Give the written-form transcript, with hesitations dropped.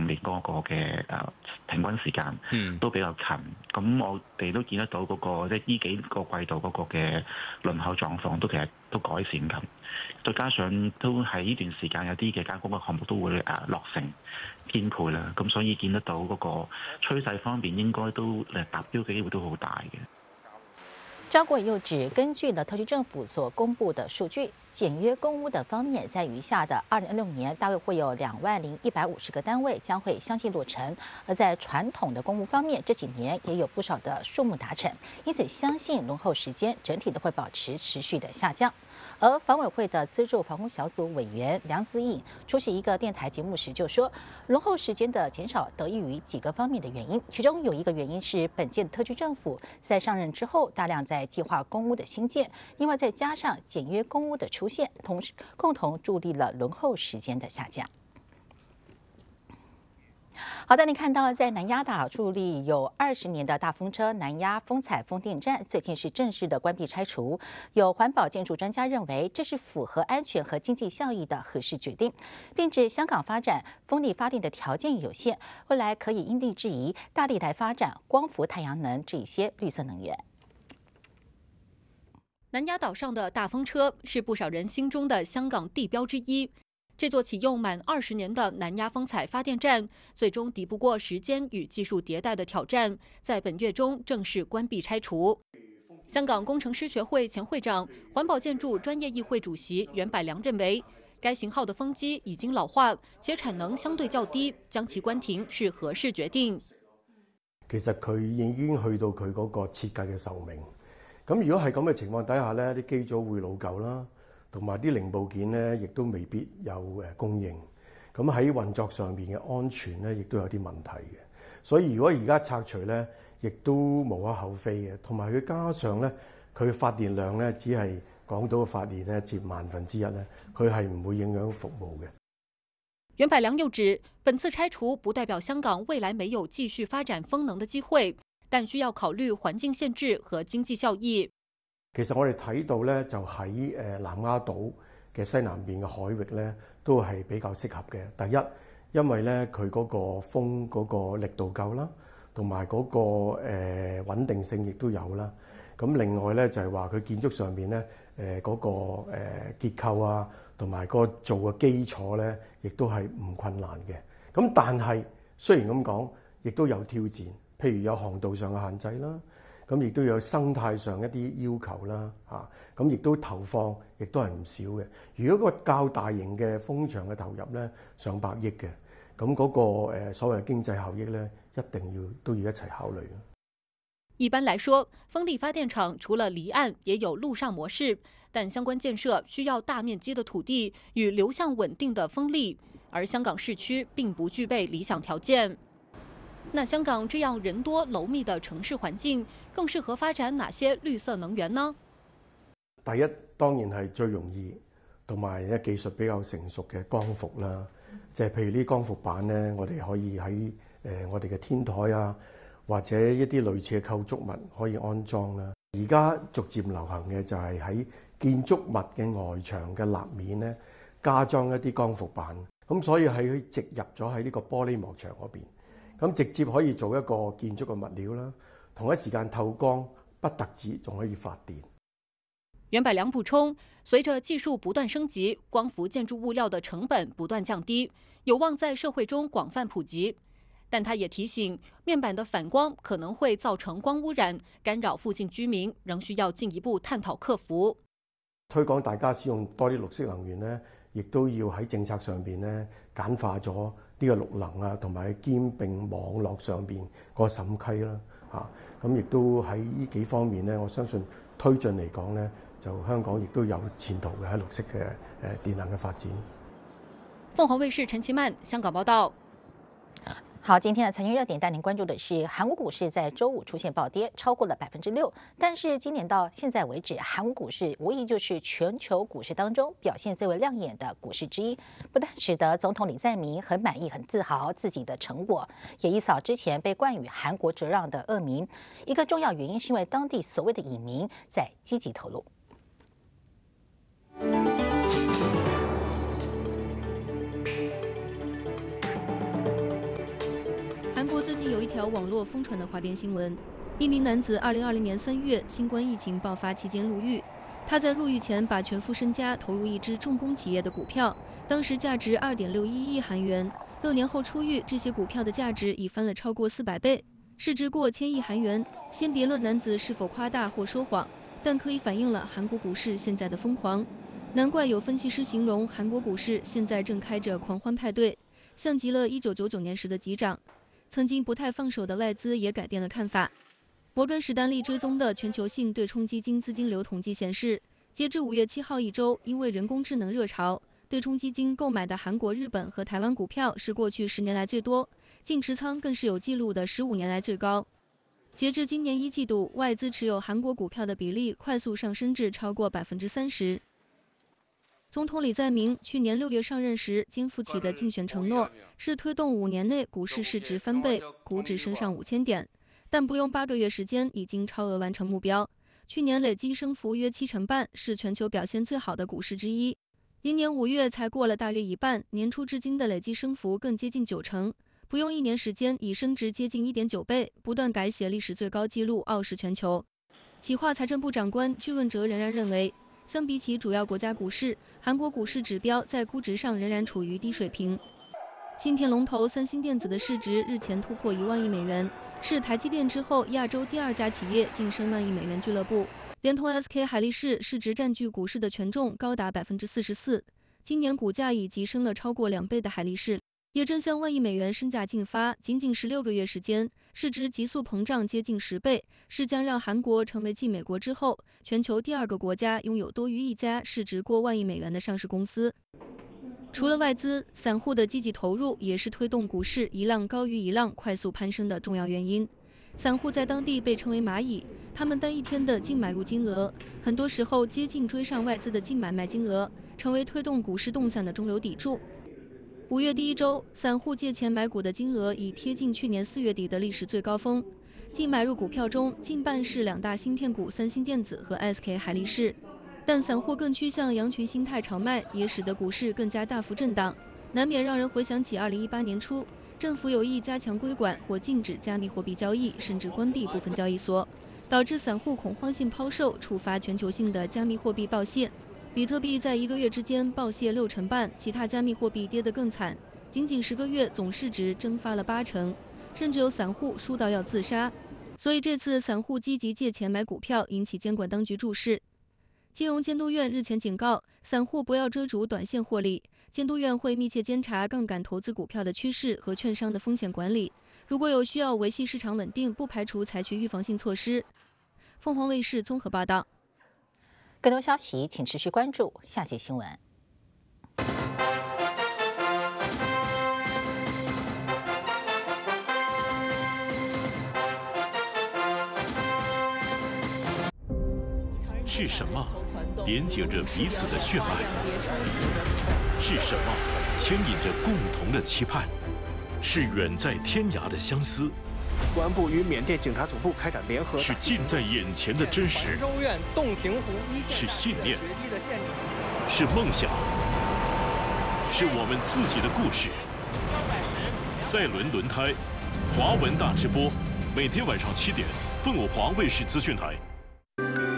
面嗰個嘅平均時間都比較近。咁我哋都見得到嗰個即係呢幾個季度嗰個嘅輪候狀況都其實都改善緊。再加上都喺呢段時間有啲嘅加工嘅項目都會落成兼配啦，咁所以見得到嗰個趨勢方面應該都達標嘅機會都好大嘅。 张国伟又指，根据特区政府所公布的数据，简约公屋的方面，在余下的2026年，大约会有20150个单位将会相继落成；而在传统的公屋方面，这几年也有不少的数目达成，因此相信轮候时间整体都会保持持续的下降。而房委会的资助房屋小组委员梁思颖出席一个电台节目时就说，轮候时间的减少得益于几个方面的原因，其中有一个原因是本届的特区政府在上任之后大量在计划公屋的新建，另外再加上简约公屋的出现，同时共同助力了轮候时间的下降。好的，你看到在南丫岛矗立有20年的大风车南丫风采风电站，最近是正式的关闭拆除。有环保建筑专家认为，这是符合安全和经济效益的合适决定，并指香港发展风力发电的条件有限，未来可以因地制宜，大力来发展光伏、太阳能这一些绿色能源。 南丫岛上的大风车是不少人心中的香港地标之一。这座启用满20年的南丫风采发电站，最终敌不过时间与技术迭代的挑战，在本月中正式关闭拆除。香港工程师学会前会长、环保建筑专业议会主席袁百良认为，该型号的风机已经老化，且产能相對較低，將其關停是合適決定。 其實佢已經去到佢嗰個設計嘅壽命。咁如果係咁嘅情況底下咧，啲機組會老舊啦。同埋啲零部件咧，亦都未必有供應。咁喺運作上邊嘅安全咧，亦都有啲問題嘅。所以如果而家拆除咧，亦都無可厚非嘅。同埋佢加上咧，佢發電量咧，只係港島嘅發電咧佔1/1000咧，佢係唔會影響服務嘅。 袁百良又指，本次拆除不代表香港未來沒有繼續發展風能的機會，但需要考慮環境限制和經濟效益。 其實我哋睇到咧，就喺南丫島嘅西南邊嘅海域咧，都係比較適合嘅。第一，因為咧佢嗰個風嗰個力度夠啦，同埋嗰個穩定性亦都有啦。咁另外咧就係話佢建築上邊咧嗰個結構啊，同埋個做嘅基礎咧，亦都係唔困難嘅。咁但係雖然咁講，亦都有挑戰，譬如有航道上嘅限制啦。咁亦都有生態上一啲要求啦，咁亦都投放，亦都係唔少嘅。如果個較大型嘅風場嘅投入咧，上百億嘅，咁嗰個所謂經濟效益咧，一定都要一齊考慮。 一般來說，風力發電廠除了離岸，也有陸上模式，但相關建設需要大面積的土地與流向穩定的風力，而香港市區並不具備理想條件。那香港這樣人多樓密的城市環境，更適合發展哪些綠色能源呢？ 第一，當然係最容易同埋咧技術比較成熟嘅光伏啦，即係譬如呢啲光伏板咧，我哋可以喺我哋嘅天台啊，或者一啲類似嘅構築物可以安裝啦。而家逐漸流行嘅就係喺建築物嘅外牆嘅立面咧，加裝一啲光伏板，咁所以係佢植入咗喺呢個玻璃幕牆嗰邊。咁直接可以做一個建築嘅物料啦，同一時間透光，不特止仲可以發電。 袁百良補充，隨着技術不斷升級，光伏建築物料的成本不斷降低，有望在社會中廣泛普及。但他也提醒，面板的反光可能會造成光污染，干擾附近居民，仍需要進一步探討克服。 推廣大家使用多啲綠色能源咧，亦都要喺政策上邊咧簡化咗呢個綠能啊，同埋兼併網絡上邊個審批啦，咁亦都喺呢幾方面咧，我相信推進嚟講咧，就香港亦都有前途嘅喺綠色嘅電能嘅發展。 鳳凰衛視陳其曼香港報道。 好，今天的财经热点带您关注的是，韩国股市在周五出现暴跌，超过了6%。但是今年到现在为止，韩国股市无疑就是全球股市当中表现最为亮眼的股市之一，不但使得总统李在明很满意、很自豪自己的成果，也一扫之前被冠以韩国折让的恶名。一个重要原因是因为当地所谓的移民在积极投入。 国最近有一条网络疯传的花边新闻：一名男子2020年3月新冠疫情爆发期间入狱，他在入狱前把全副身家投入一支重工企业的股票，当时价值2.61亿韩元。6年后出狱，这些股票的价值已翻了超过400倍，市值过1000亿韩元。先别论男子是否夸大或说谎，但可以反映了韩国股市现在的疯狂。难怪有分析师形容韩国股市现在正开着狂欢派对，像极了1999年时的急涨。曾经不太放手的外资也改变了看法。摩根士丹利追踪的全球性对冲基金资金流统计显示，截至5月7号一周，因为人工智能热潮，对冲基金购买的韩国、日本和台湾股票是过去10年来最多，净持仓更是有记录的15年来最高。截至今年1季度，外资持有韩国股票的比例快速上升至超过30%。总统李在明去年6月上任时肩负起的竞选承诺是推动5年内股市市值翻倍，股指升上5000点，但不用8个月时间已经超额完成目标。去年累计升幅约7成半，是全球表现最好的股市之一。今年5月才过了大约一半，年初至今的累计升幅更接近9成，不用1年时间已升值接近1.9倍，不断改写历史最高纪录，傲视全球。企划财政部长官具文哲仍然认为，相比起主要国家股市，韩国股市指标在估值上仍然处于低水平。芯片龙头三星电子的市值日前突破1万亿美元，是台积电之后亚洲第2家企业晋升万亿美元俱乐部。连同 SK 海力士市值占据股市的权重高达44%，今年股价已急升了超过2倍的海力士，也正向万亿美元身价进发。仅仅16个月时间，市值急速膨胀接近10倍，是将让韩国成为继美国之后全球第2个国家拥有多于1家市值过万亿美元的上市公司。除了外资，散户的积极投入也是推动股市一浪高于一浪快速攀升的重要原因。散户在当地被称为蚂蚁，他们单一天的净买入金额，很多时候接近追上外资的净买卖金额，成为推动股市动向的中流砥柱。5月第1周，散户借钱买股的金额已贴近去年4月底的历史最高峰。净买入股票中，近半是2大芯片股三星电子和 SK 海力士。但散户更趋向羊群心态炒卖，也使得股市更加大幅震荡，难免让人回想起2018年初，政府有意加强规管或禁止加密货币交易，甚至关闭部分交易所，导致散户恐慌性抛售，触发全球性的加密货币暴泻。比特币在1个月之间暴泻6成半，其他加密货币跌得更惨，仅仅10个月总市值蒸发了8成，甚至有散户输到要自杀。所以这次散户积极借钱买股票，引起监管当局注视。金融监督院日前警告，散户不要追逐短线获利。监督院会密切监察杠杆投资股票的趋势和券商的风险管理，如果有需要维系市场稳定，不排除采取预防性措施。凤凰卫视综合报道。 更多消息请持续关注下节新闻。 是什么连接着彼此的血脉？是什么牵引着共同的期盼？是远在天涯的相思。 公安部与缅甸警察总部开展联合。 是近在眼前的真实。 州院洞庭湖一线。 是信念。是梦想。是我们自己的故事。赛伦轮胎，华文大直播，每天晚上7点，凤凰卫视资讯台。